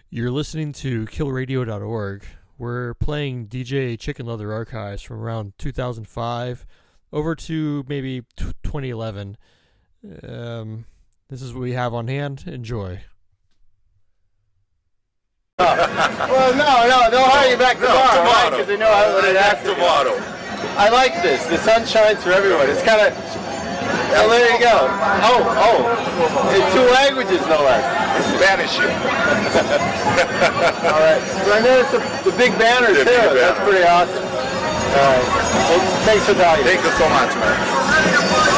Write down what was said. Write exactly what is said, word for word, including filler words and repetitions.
You're listening to kill radio dot org. We're playing D J Chicken Leather archives from around two thousand five over to maybe t- twenty eleven. Um, this is what we have on hand. Enjoy. Well, no, no, they'll hire you back tomorrow, no, right? Because they know how what it back has to tomorrow. I like this. The sun shines for everyone. It's kind of... Oh, there you go. Oh, oh. In two languages, no less. Spanish. All right. So I noticed the, the big banner, The too. big banner. That's pretty awesome. All right. Well, thanks for talking. Thank you so much, man.